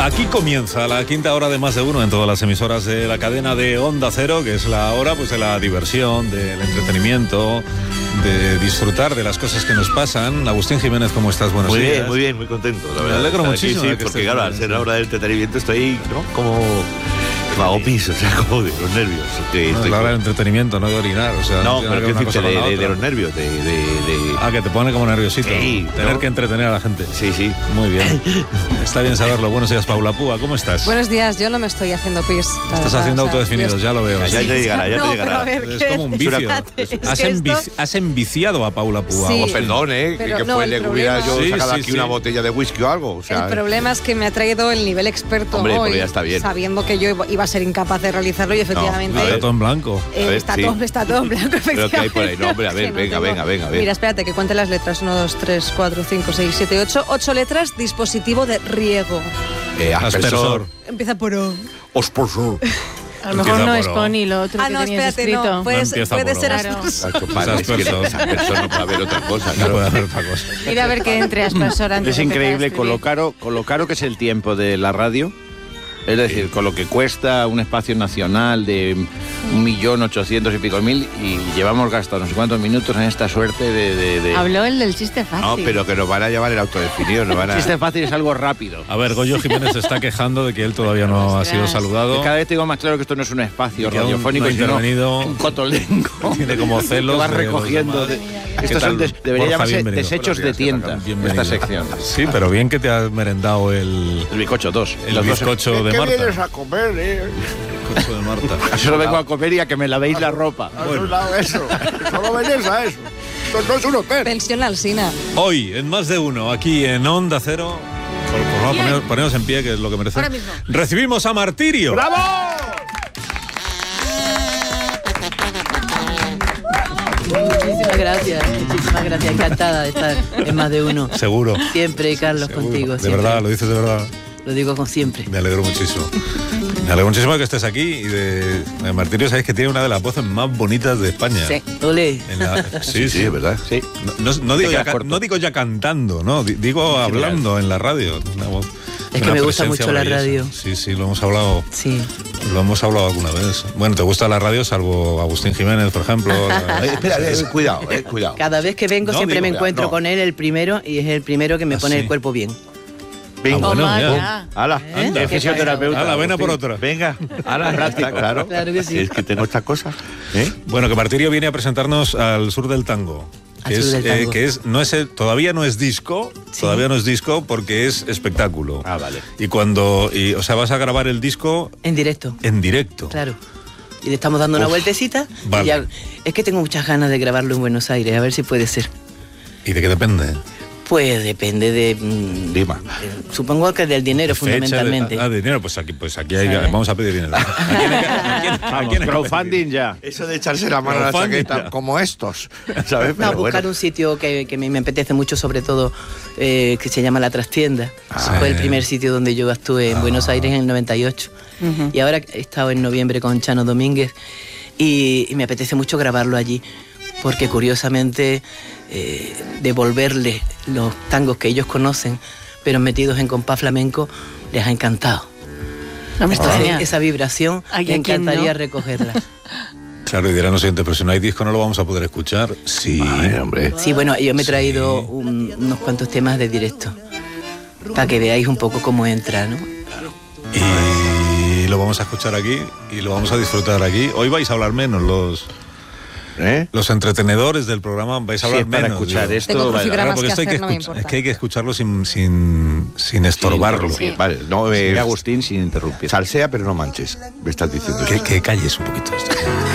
Aquí comienza la quinta hora de Más de Uno en todas las emisoras de la cadena de Onda Cero, que es la hora pues de la diversión, del entretenimiento, de disfrutar de las cosas que nos pasan. Agustín Jiménez, ¿cómo estás? Buenos días. Muy bien, muy contento. La verdad. Me alegro muchísimo. Sí, porque claro, al ser la hora del entretenimiento estoy, ¿no? Como hago pis, o sea, como de los nervios. No, es la hora del entretenimiento, no de orinar. O sea, no, pero que de los nervios, Ah, que te pone como nerviosito. Sí, tener ¿no? que entretener a la gente. Sí, sí. Muy bien. Está bien saberlo. Buenos días, Paula Púa, ¿cómo estás? Buenos días, yo no me estoy haciendo pis. Estás haciendo autodefinidos, ya lo veo. Ya te llegará, ya te llegará. Pero a ver, Es como un vicio. Has enviciado a Paula Púa. Sí. Oh, perdón, Pero que no, fue, el le hubiera problema- yo sacado Sí, aquí sí. una botella de whisky o algo. O sea, el problema es que me ha traído el nivel experto Hombre, hoy, porque ya está bien. sabiendo que yo iba a ser incapaz de realizarlo y efectivamente a ver. Está todo en blanco. A ver, está, sí. está todo en blanco, Pero ¿qué hay por ahí? efectivamente. No, hombre, a ver, Que no venga, tengo- venga. Mira, espérate, que cuente las letras. 1, 2, 3, 4, 5, 6, 7, 8. 8 letras, dispositivo de riego. aspersor. Empieza por O. Ospersor. A lo mejor no por es O. Pony lo otro Ah, que no, tenías espérate, escrito. no. Puede empieza ser por O. Claro. aspersor. Vale, es que Aspersor. aspersor no puede haber otra cosa. No Claro. puede haber otra cosa. Ir a ver que entre aspersor antes Es de empezar a increíble escribir. con lo caro que es el tiempo de la radio. Es decir, con lo que cuesta un espacio nacional de 1.800.000 y pico mil, y llevamos gastado no sé cuántos minutos en esta suerte de... Habló el del chiste fácil. No, pero que nos van a llevar el autodefinido, nos van a... Chiste fácil es algo rápido. A ver, Goyo Jiménez se está quejando de que él todavía no ha sido Ostras. saludado. Cada vez tengo más claro que esto no es un espacio Y que aún radiofónico, no ha sino intervenido. un cotolengo. Tiene como celos que va de los recogiendo. demás. ¿Qué Estos tal, son debería Borja? llamarse Bienvenido. desechos de tienda, Bienvenido. esta sección. Sí, pero bien que te has merendado el Bizcocho 2. bizcocho de ¿Qué Marta. vienes a comer, El bizcocho de Marta. Yo solo vengo a comer y a que me lavéis la ropa. ¿Has hablado eso? Solo venís a eso. Esto no es un hotel. Pensión Alsina. Hoy, en Más de Uno, aquí en Onda Cero, por favor, poneros en pie, que es lo que merece. Ahora mismo. Recibimos a Martirio. ¡Bravo! Muchísimas gracias, encantada de estar en Más de Uno. Seguro. Siempre, Carlos, Seguro. contigo. De Siempre. verdad, lo dices de verdad. Lo digo con siempre. Me alegro muchísimo. Me alegro muchísimo de que estés aquí y de Martirio, sabéis que tiene una de las voces más bonitas de España. Sí. Ole. Sí, Sí, es verdad. Sí. No digo, Queda ya, corto. no digo ya cantando, no, digo hablando en la radio. Una voz, Es que una me gusta presencia mucho la maravillosa. radio. Sí, sí, lo hemos hablado alguna vez. Bueno, ¿te gusta la radio salvo Agustín Jiménez, por ejemplo? Espera, cuidado. Cada vez que vengo No, siempre digo, me ya, encuentro no. con él el primero y es el primero que me Ah, pone sí. el cuerpo bien. Venga, bueno, Toma ya. ya. hala, Anda. El fisioterapeuta. A la vena por Agustín. otra. venga, hala, práctica, claro. Claro que sí. Es que tengo estas cosas. Bueno, que Martirio viene a presentarnos al sur del tango. Al sur del tango. Todavía no es disco, Sí. todavía no es disco porque es espectáculo. Ah, vale. O sea, vas a grabar el disco En directo, en directo. claro. Y le estamos dando una vueltecita. Vale. Y ya, es que tengo muchas ganas de grabarlo en Buenos Aires, a ver si puede ser. ¿Y de qué depende? Pues depende de... Dima. supongo que del dinero, fundamentalmente. Dinero, pues aquí hay, ¿Sabes? vamos a pedir dinero. Vamos, crowdfunding ya. Eso de echarse la mano a la Crowdfunding, chaqueta ya. como estos, ¿sabes? No, Pero buscar bueno. un sitio que me apetece mucho, sobre todo, que se llama La Trastienda. Fue el primer sitio donde yo actué en Buenos Aires en el 98. Y ahora he estado en noviembre con Chano Domínguez y me apetece mucho grabarlo allí, porque curiosamente devolverle los tangos que ellos conocen, pero metidos en compás flamenco, les ha encantado. No me Entonces, extraña. esa vibración Ay, me ¿a quién encantaría no? recogerla. Claro, y dirán los siguientes, pero si no hay disco no lo vamos a poder escuchar. Sí. Ay, hombre. Sí, bueno, yo me he traído unos cuantos temas de directo, para que veáis un poco cómo entra, ¿no? Y lo vamos a escuchar aquí y lo vamos a disfrutar aquí. Hoy vais a hablar menos los entretenedores del programa, vais a Sí, hablar para menos. escuchar digo. esto. Tengo vale. crucigramas Porque que esto hay hacer, que no me escuchar- importa. es que hay que escucharlo sin estorbarlo. interrumpir. Vale, no Sí, Agustín sin interrumpir. salsea, pero no manches. Me estás diciendo. Que calles un poquito esto.